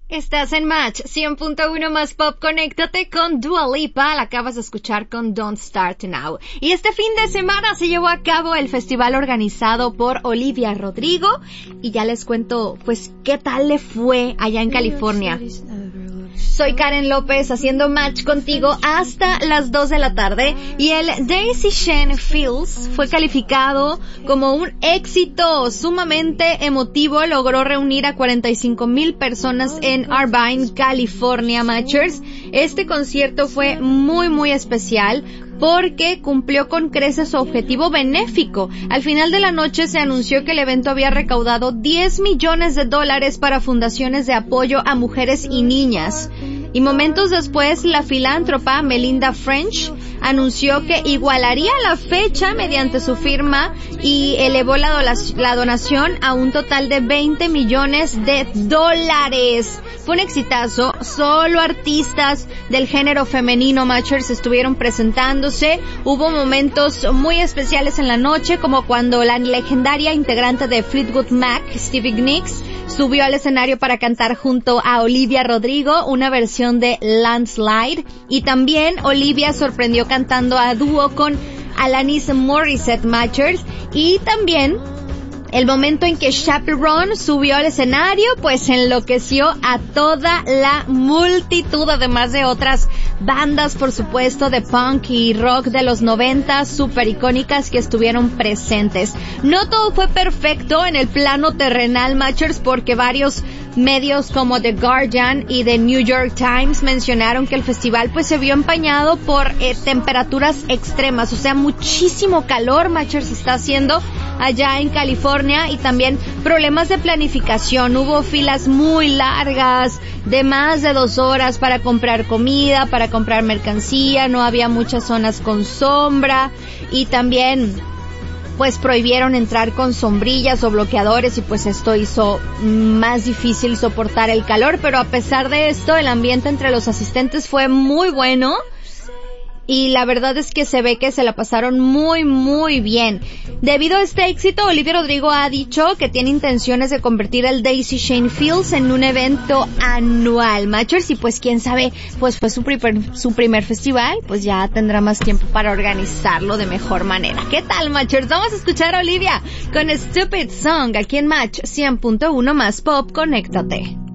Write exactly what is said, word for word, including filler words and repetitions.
Estás en Match cien punto uno más Pop. Conéctate con Dua Lipa. La acabas de escuchar con Don't Start Now. Y este fin de semana se llevó a cabo el festival organizado por Olivia Rodrigo. Y ya les cuento, pues, qué tal le fue allá en California. Soy Karen López haciendo Match contigo hasta las dos de la tarde y el Daisy Chain Fields fue calificado como un éxito sumamente emotivo. Logró reunir a cuarenta y cinco mil personas en Irvine, California, Matchers. Este concierto fue muy muy especial porque cumplió con creces su objetivo benéfico. Al final de la noche se anunció que el evento había recaudado diez millones de dólares para fundaciones de apoyo a mujeres y niñas. Y momentos después, la filántropa Melinda French anunció que igualaría la fecha mediante su firma y elevó la, do- la donación a un total de veinte millones de dólares. Fue un exitazo. Solo artistas del género femenino Matchers estuvieron presentándose. Hubo momentos muy especiales en la noche, como cuando la legendaria integrante de Fleetwood Mac, Stevie Nicks, subió al escenario para cantar junto a Olivia Rodrigo una versión de Landslide, y también Olivia sorprendió cantando a dúo con Alanis Morissette Matchers. Y también el momento en que Chaperone subió al escenario, pues enloqueció a toda la multitud, además de otras bandas, por supuesto, de punk y rock de los noventa, súper icónicas, que estuvieron presentes. No todo fue perfecto en el plano terrenal, Matchers, porque varios medios como The Guardian y The New York Times mencionaron que el festival pues se vio empañado por eh, temperaturas extremas, o sea, muchísimo calor, Matchers, está haciendo allá en California, y también problemas de planificación. Hubo filas muy largas de más de dos horas para comprar comida, para comprar mercancía, no había muchas zonas con sombra, y también pues prohibieron entrar con sombrillas o bloqueadores, y pues esto hizo más difícil soportar el calor. Pero a pesar de esto, el ambiente entre los asistentes fue muy bueno, y la verdad es que se ve que se la pasaron muy muy bien. Debido a este éxito, Olivia Rodrigo ha dicho que tiene intenciones de convertir el Daisy Chain Fields en un evento anual, Matchers, y pues quién sabe, pues fue su primer, su primer festival, pues ya tendrá más tiempo para organizarlo de mejor manera. ¿Qué tal, Matchers? Vamos a escuchar a Olivia con Stupid Song aquí en Match cien punto uno más Pop. Conéctate.